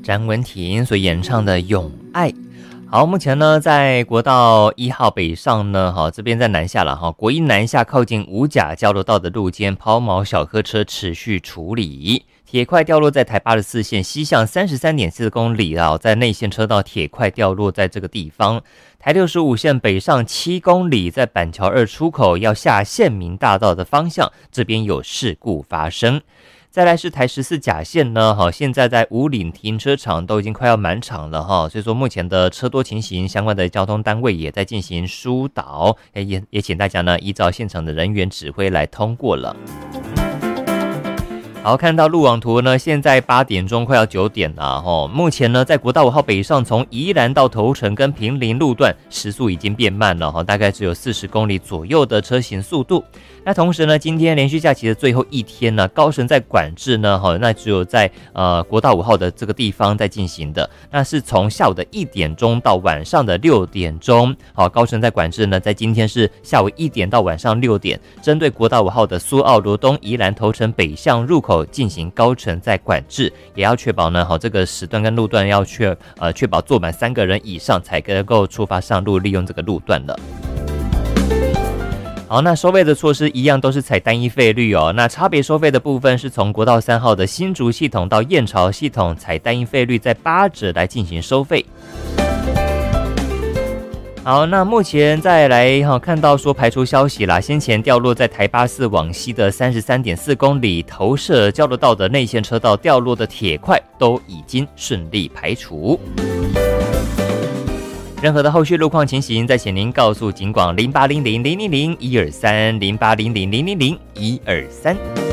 詹雯婷所演唱的《永爱》。好，目前呢，在国道1号北上呢，这边在南下了国一南下靠近五甲交流道的路肩抛锚小客车持续处理。铁块掉落在台84线西向33.4公里在内线车道铁块掉落在这个地方。台65线北上7公里，在板桥2出口要下县民大道的方向，这边有事故发生。再来是台14甲线呢，现在在五岭停车场都已经快要满场了所以说目前的车多情形，相关的交通单位也在进行疏导，也请大家呢依照现场的人员指挥来通过了。好，看到路网图呢，现在8点钟快要9点了目前呢，在国道5号北上从宜兰到头城跟坪林路段时速已经变慢了大概只有40公里左右的车行速度。那同时呢，今天连续假期的最后一天呢，高乘载管制呢那只有在国道5号的这个地方在进行的，那是从下午的1点钟到晚上的6点钟。好，高乘载管制呢，在今天是下午1点到晚上6点，针对国道5号的苏澳罗东宜兰头城北向入口进行高乘载管制，也要确保呢这个时段跟路段要确保坐满3个人以上才能够出发上路利用这个路段了。好，那收费的措施一样都是采单一费率那差别收费的部分是从国道3号的新竹系统到燕巢系统采单一费率在8折来进行收费。好，那目前再来看到说排除消息啦，先前掉落在台84往西的33.4公里投射交流道的内线车道掉落的铁块都已经顺利排除。任何的后续路况情形，再请您告诉警广0800000123 0800000123。